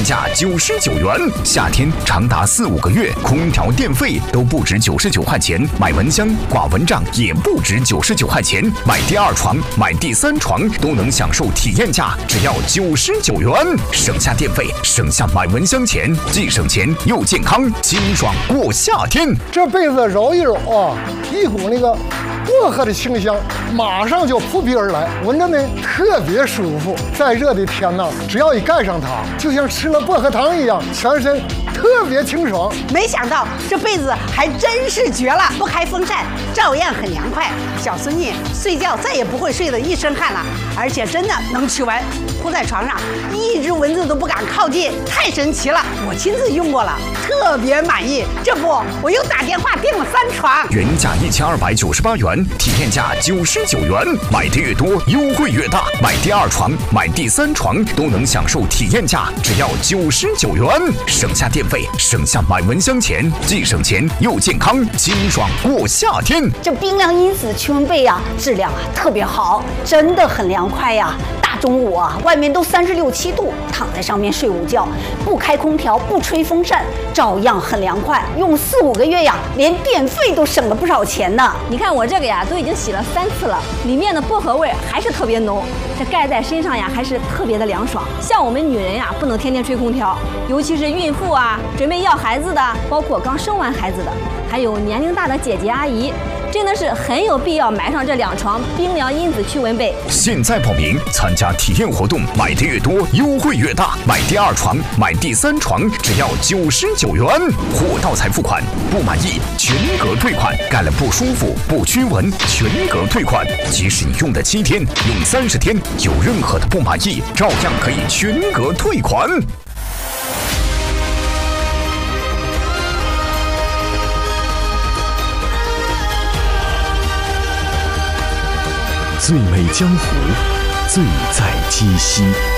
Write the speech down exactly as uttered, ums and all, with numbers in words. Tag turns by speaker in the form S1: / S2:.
S1: 价九十九元，夏天长达四五个月，空调电费都不止九十九块钱，买蚊香挂蚊帐也不止九十九块钱，买第二床、买第三床都能享受体验价，只要九十九元，省下电费，省下买蚊香钱，既省钱又健康，清爽过夏天。
S2: 这被子揉一揉啊，一股那个薄荷的清香马上就扑鼻而来，闻着呢特别舒服。再热的天呐，只要一盖上它，就像吃了薄荷糖一样，全身特别清爽。
S3: 没想到这被子还真是绝了，不开风扇照样很凉快。小孙女睡觉再也不会睡得一身汗了，而且真的能驱蚊，铺在床上一只蚊子都不敢靠近，太神奇了！我亲自用过了，特别满意。这不，我又打电话订了三床，
S1: 原价一千二百九十八元，体验价九十九元，买的越多优惠越大，买第二床、买第三床都能享受体验价，只要九十九元，省下电费，省下买蚊香钱，既省钱又健康，清爽过夏天。
S4: 这冰凉因子驱蚊被呀、啊，质量啊特别好，真的很凉快呀。大中午啊，外面都三十六七度，躺在上面睡午觉，不开空调，不吹风扇，照样很凉快。用四五个月呀，连电费都省了不少钱呢。
S5: 你看我这个呀，都已经洗了三次了，里面的薄荷味还是特别浓，这盖在身上呀，还是特别的凉爽。像我们女人呀，不能天天吹空调，尤其是孕妇啊，准备要孩子的，包括刚生完孩子的，还有年龄大的姐姐阿姨，真的是很有必要买上这两床冰凉因子驱蚊被。
S1: 现在报名参加体验活动，买的越多优惠越大，买第二床、买第三床只要九十九元，货到才付款，不满意全额退款，盖了不舒服不驱蚊全额退款，即使你用的七天、用三十天，有任何的不满意，照样可以全额退款。
S6: 最美江湖，最在鸡西。